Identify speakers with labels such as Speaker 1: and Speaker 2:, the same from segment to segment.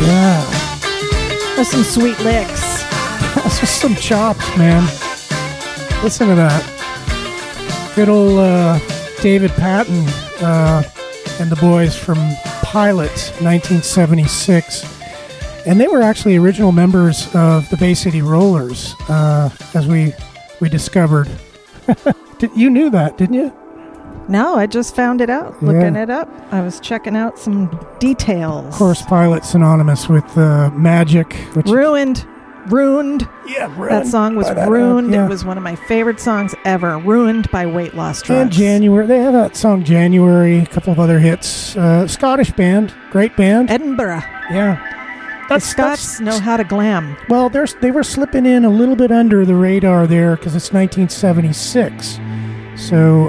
Speaker 1: Yeah.
Speaker 2: There's some sweet licks.
Speaker 1: That's just some chops, man. Listen to that. Good old David Patton and the boys from Pilot, 1976. And they were actually original members of the Bay City Rollers, as we discovered. You knew that, didn't you?
Speaker 2: No, I just found it out. Looking it up. I was checking out some details.
Speaker 1: Of course, Pilot synonymous with Magic. Which
Speaker 2: Ruined.
Speaker 1: Yeah, Ruined.
Speaker 2: That song was Ruined.
Speaker 1: Yeah.
Speaker 2: It was one of my favorite songs ever. Ruined by Weight Loss Drugs.
Speaker 1: And January. They have that song January, a couple of other hits. Scottish band. Great band.
Speaker 2: Edinburgh.
Speaker 1: Yeah.
Speaker 2: The Scots know how to glam.
Speaker 1: Well, they were slipping in a little bit under the radar there because it's 1976. So,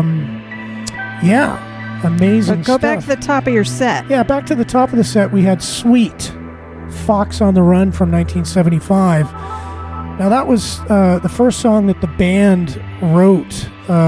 Speaker 1: yeah, amazing
Speaker 2: But go
Speaker 1: stuff.
Speaker 2: back to the top of your set.
Speaker 1: Yeah, back to the top of the set, we had Sweet, Fox on the Run from 1975. Now, that was the first song that the band wrote.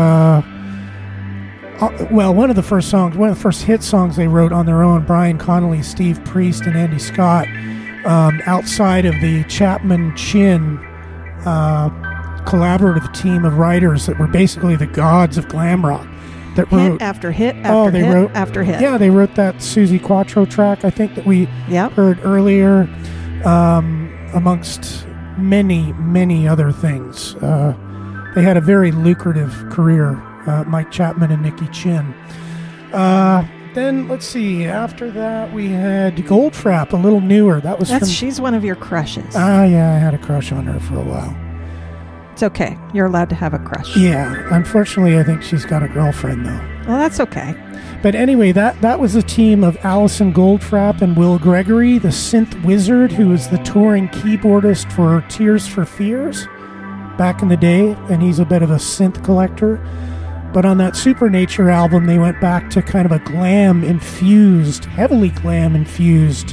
Speaker 1: One of the first hit songs they wrote on their own, Brian Connolly, Steve Priest, and Andy Scott, outside of the Chapman Chin collaborative team of writers that were basically the gods of glam rock that wrote
Speaker 2: hit after hit after hit after hit.
Speaker 1: Yeah, they wrote that Susie Quattro track, I think, that we heard earlier, amongst many other things. They had a very lucrative career, Mike Chapman and Nicky Chin. Then, let's see, after that we had Goldfrapp, a little newer. She's
Speaker 2: one of your crushes.
Speaker 1: Yeah, I had a crush on her for a while.
Speaker 2: It's okay. You're allowed to have a crush.
Speaker 1: Yeah, unfortunately, I think she's got a girlfriend, though.
Speaker 2: Well, that's okay.
Speaker 1: But anyway, that was a team of Alison Goldfrapp and Will Gregory, the synth wizard, who was the touring keyboardist for Tears for Fears back in the day, and he's a bit of a synth collector. But on that Supernature album, they went back to kind of a heavily glam-infused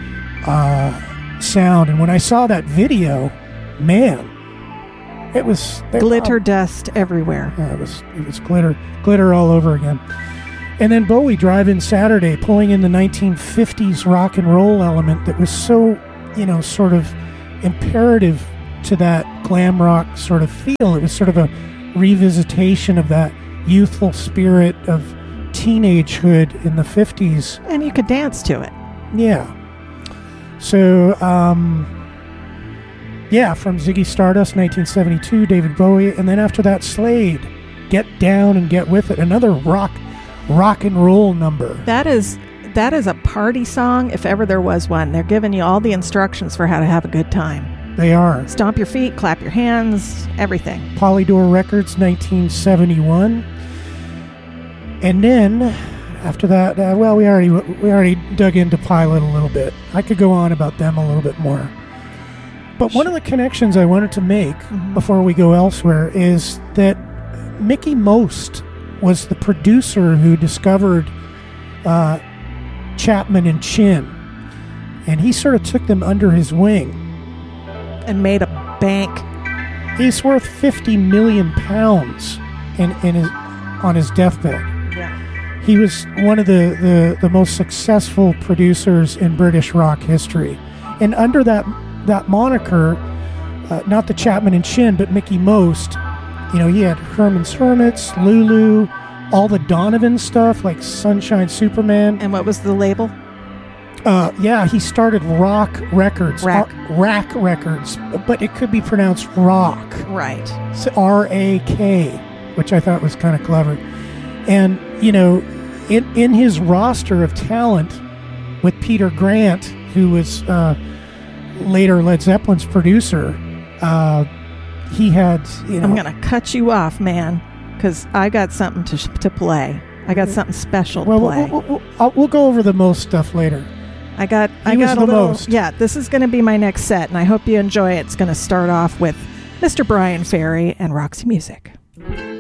Speaker 1: sound. And when I saw that video, man, it was
Speaker 2: glitter dust everywhere.
Speaker 1: Yeah, it was glitter all over again. And then Bowie Drive-In Saturday, pulling in the 1950s rock and roll element that was so, sort of imperative to that glam rock sort of feel. It was sort of a revisitation of that youthful spirit of teenagehood in the 50s.
Speaker 2: And you could dance to it.
Speaker 1: Yeah. So, from Ziggy Stardust, 1972, David Bowie, and then after that, Slade, Get Down and Get With It, another rock and roll number.
Speaker 2: That is a party song, if ever there was one. They're giving you all the instructions for how to have a good time.
Speaker 1: They are.
Speaker 2: Stomp your feet, clap your hands, everything.
Speaker 1: Polydor Records, 1971. And then, after that, we already dug into Pilot a little bit. I could go on about them a little bit more. But one of the connections I wanted to make before we go elsewhere is that Mickey Most was the producer who discovered Chapman and Chin, and he sort of took them under his wing
Speaker 2: and made a bank.
Speaker 1: He's worth £50 million on his deathbed.
Speaker 2: Yeah.
Speaker 1: He was one of the most successful producers in British rock history, and under that moniker, not the Chapman and Chin, but Mickey Most, he had Herman's Hermits, Lulu, all the Donovan stuff like Sunshine Superman.
Speaker 2: And what was the label?
Speaker 1: He started Rock Records. Rack Records, but it could be pronounced Rock.
Speaker 2: Right.
Speaker 1: It's R-A-K, which I thought was kind of clever. And, in his roster of talent with Peter Grant, who was later Led Zeppelin's producer, he had,
Speaker 2: I'm going to cut you off, man, because I got something to play. I got something special to play.
Speaker 1: We'll go over the Most stuff later.
Speaker 2: I got a little. Most. Yeah, this is going to be my next set, and I hope you enjoy it. It's going to start off with Mr. Brian Ferry and Roxy Music.